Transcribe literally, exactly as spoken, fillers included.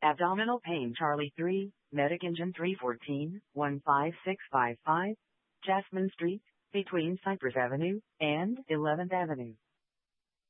Abdominal pain Charlie three, Medic Engine three fourteen, one five six five five, Jasmine Street, between Cypress Avenue and eleventh Avenue.